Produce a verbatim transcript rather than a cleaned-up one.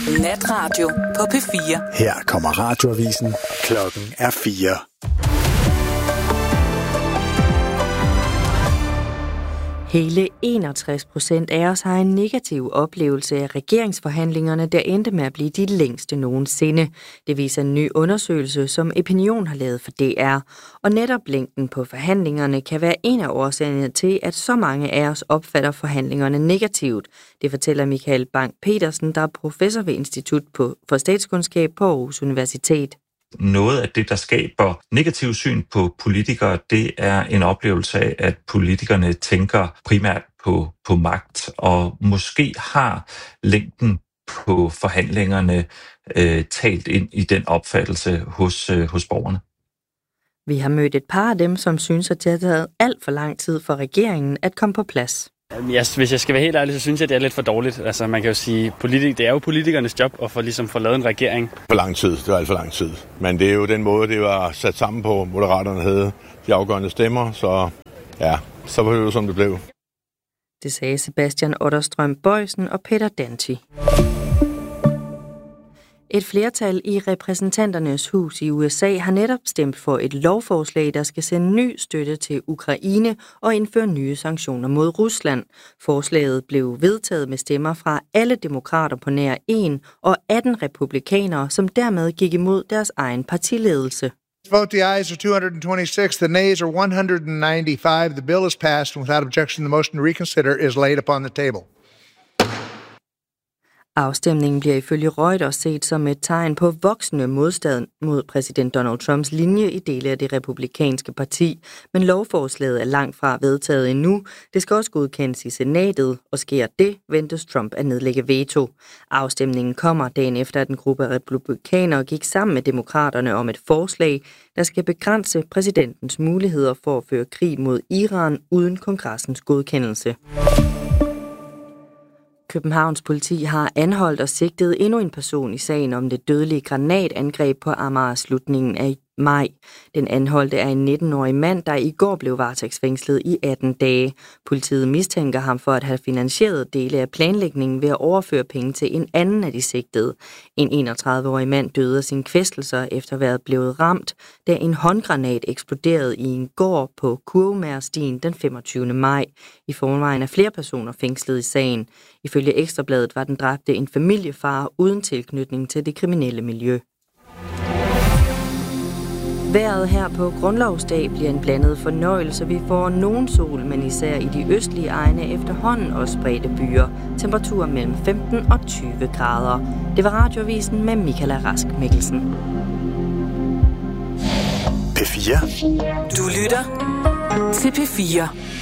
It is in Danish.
Natradio på P fire. Her kommer radioavisen. Klokken er fire. Hele enogtres procent af os har en negativ oplevelse af regeringsforhandlingerne, der endte med at blive de længste nogensinde. Det viser en ny undersøgelse, som Opinion har lavet for D R. Og netop længden på forhandlingerne kan være en af årsagerne til, at så mange af os opfatter forhandlingerne negativt. Det fortæller Michael Bang-Petersen, der er professor ved Institut for Statskundskab på Aarhus Universitet. Noget af det, der skaber negativ syn på politikere, det er en oplevelse af, at politikerne tænker primært på, på magt, og måske har længden på forhandlingerne øh, talt ind i den opfattelse hos, øh, hos borgerne. Vi har mødt et par af dem, som synes, at det har taget alt for lang tid for regeringen at komme på plads. Jeg, hvis jeg skal være helt ærlig, så synes jeg, det er lidt for dårligt. Altså, man kan jo sige, politik, det er jo politikernes job at få, ligesom, få lavet en regering. For lang tid, det var alt for lang tid. Men det er jo den måde, det var sat sammen på. Moderaterne havde de afgørende stemmer, så ja, så var det jo, som det blev. Det sagde Sebastian Otterstrøm Bøjsen og Peter Danti. Et flertal i repræsentanternes hus i U S A har netop stemt for et lovforslag, der skal sende ny støtte til Ukraine og indføre nye sanktioner mod Rusland. Forslaget blev vedtaget med stemmer fra alle demokrater på nær en og atten republikanere, som dermed gik imod deres egen partiledelse. Vote the ayes are two hundred twenty-six, the nays are one hundred ninety-five. The bill is passed, and without objection, the motion to reconsider is laid upon the table. Afstemningen bliver ifølge Reuters set som et tegn på voksende modstand mod præsident Donald Trumps linje i dele af det republikanske parti. Men lovforslaget er langt fra vedtaget endnu. Det skal også godkendes i senatet, og sker det, ventes Trump at nedlægge veto. Afstemningen kommer dagen efter, at en gruppe af republikanere gik sammen med demokraterne om et forslag, der skal begrænse præsidentens muligheder for at føre krig mod Iran uden kongressens godkendelse. Københavns politi har anholdt og sigtet endnu en person i sagen om det dødelige granatangreb på Amager slutningen af maj. Den anholdte er en nitten-årig mand, der i går blev varetægtsfængslet i atten dage. Politiet mistænker ham for at have finansieret dele af planlægningen ved at overføre penge til en anden af de sigtede. En enogtredive-årig mand døde af sine kvæstelser efter at være blevet ramt, da en håndgranat eksploderede i en gård på Kurvemærstien den femogtyvende maj. I forvejen er flere personer fængslet i sagen. Ifølge Ekstrabladet var den dræbte en familiefar uden tilknytning til det kriminelle miljø. Vejret her på Grundlovsdag bliver en blandet fornøjelse. Vi får nogen sol, men især i de østlige egne efterhånden også spredte byer. Temperaturer mellem femten og tyve grader. Det var Radioavisen med Michaela Rask Mikkelsen. P fire. Du lytter til P fire.